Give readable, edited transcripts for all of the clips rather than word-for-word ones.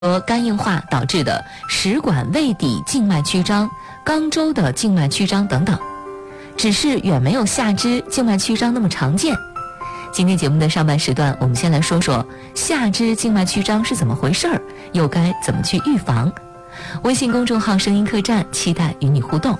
和肝硬化导致的食管胃底静脉曲张、肛周的静脉曲张等等，只是远没有下肢静脉曲张那么常见。今天节目的上半时段，我们先来说说下肢静脉曲张是怎么回事儿，又该怎么去预防。微信公众号声音客栈期待与你互动。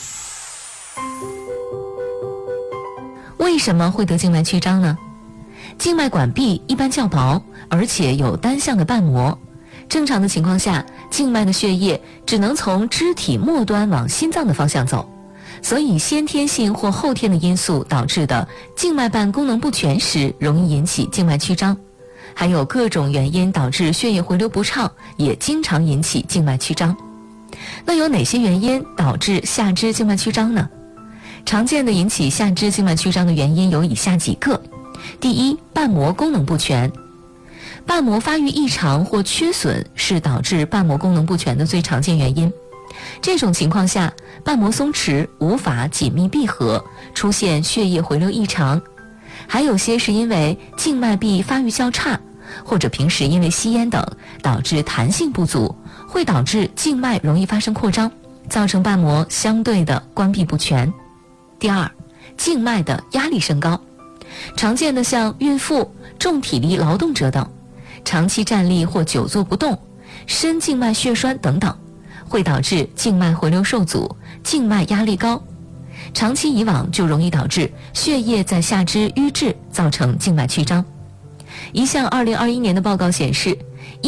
为什么会得静脉曲张呢？静脉管壁一般较薄，而且有单向的瓣膜。正常的情况下，静脉的血液只能从肢体末端往心脏的方向走，所以先天性或后天的因素导致的静脉瓣功能不全时，容易引起静脉曲张。还有各种原因导致血液回流不畅，也经常引起静脉曲张。那有哪些原因导致下肢静脉曲张呢？常见的引起下肢静脉曲张的原因有以下几个。第一，瓣膜功能不全。瓣膜发育异常或缺损是导致瓣膜功能不全的最常见原因。这种情况下，瓣膜松弛，无法紧密闭合，出现血液回流异常。还有些是因为静脉壁发育较差，或者平时因为吸烟等导致弹性不足，会导致静脉容易发生扩张，造成瓣膜相对的关闭不全。第二，静脉的压力升高。常见的像孕妇、重体力劳动者等，长期站立或久坐不动，深静脉血栓等等，会导致静脉回流受阻，静脉压力高。长期以往就容易导致血液在下肢淤滞，造成静脉曲张。一项2021年的报告显示，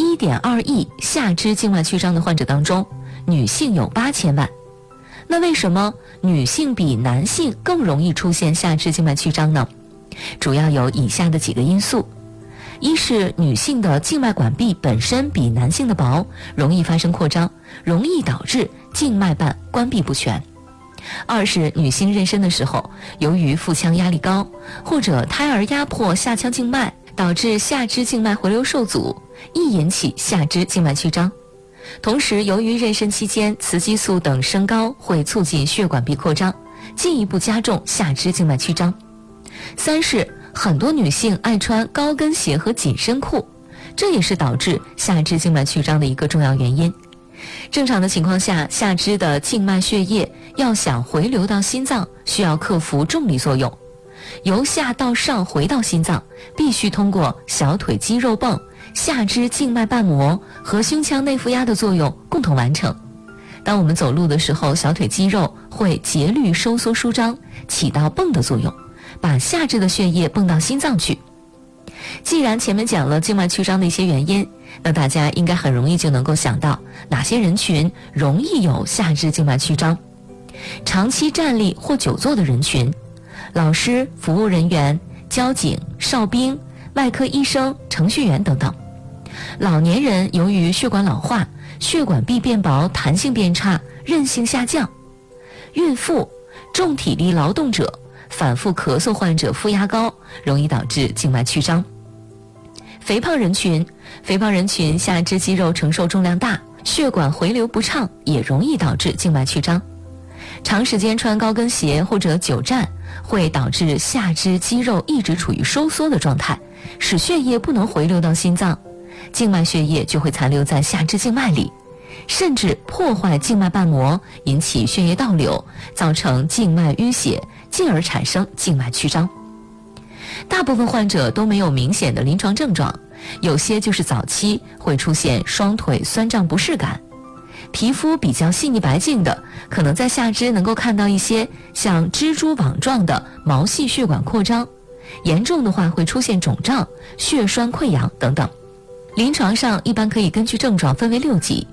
1.2 亿下肢静脉曲张的患者当中，女性有8000万。那为什么女性比男性更容易出现下肢静脉曲张呢？主要有以下的几个因素。一是女性的静脉管壁本身比男性的薄，容易发生扩张，容易导致静脉瓣关闭不全。二是女性妊娠的时候，由于腹腔压力高，或者胎儿压迫下腔静脉，导致下肢静脉回流受阻，易引起下肢静脉曲张。同时，由于妊娠期间雌激素等升高，会促进血管壁扩张，进一步加重下肢静脉曲张。三是很多女性爱穿高跟鞋和紧身裤，这也是导致下肢静脉曲张的一个重要原因。正常的情况下，下肢的静脉血液要想回流到心脏，需要克服重力作用，由下到上回到心脏，必须通过小腿肌肉泵、下肢静脉瓣膜和胸腔内负压的作用共同完成。当我们走路的时候，小腿肌肉会节律收缩舒张，起到泵的作用，把下肢的血液泵到心脏去。既然前面讲了静脉曲张的一些原因，那大家应该很容易就能够想到哪些人群容易有下肢静脉曲张。长期站立或久坐的人群，老师、服务人员、交警、哨兵、外科医生、程序员等等。老年人由于血管老化，血管壁变薄，弹性变差，韧性下降。孕妇、重体力劳动者、反复咳嗽患者负压高，容易导致静脉曲张。肥胖人群下肢肌肉承受重量大，血管回流不畅，也容易导致静脉曲张。长时间穿高跟鞋或者久站，会导致下肢肌肉一直处于收缩的状态，使血液不能回流到心脏，静脉血液就会残留在下肢静脉里，甚至破坏静脉瓣膜，引起血液倒流，造成静脉淤血，进而产生静脉曲张。大部分患者都没有明显的临床症状，有些就是早期会出现双腿酸胀不适感。皮肤比较细腻白净的，可能在下肢能够看到一些像蜘蛛网状的毛细血管扩张，严重的话会出现肿胀、血栓溃疡等等。临床上一般可以根据症状分为6级。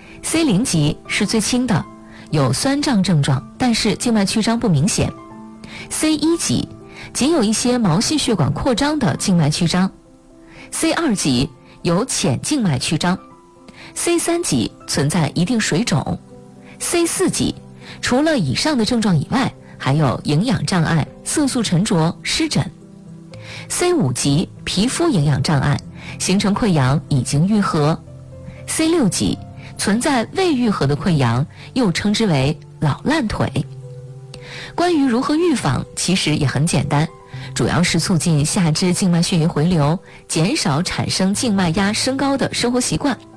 C0 级是最轻的，有酸胀症状，但是静脉曲张不明显。 C1 级仅有一些毛细血管扩张的静脉曲张。 C2 级有浅静脉曲张。 C3 级存在一定水肿。 C4 级除了以上的症状以外，还有营养障碍、色素沉着、湿疹。 C5 级皮肤营养障碍，形成溃疡已经愈合。 C6 级存在未愈合的溃疡，又称之为老烂腿。关于如何预防，其实也很简单，主要是促进下肢静脉血液回流，减少产生静脉压升高的生活习惯。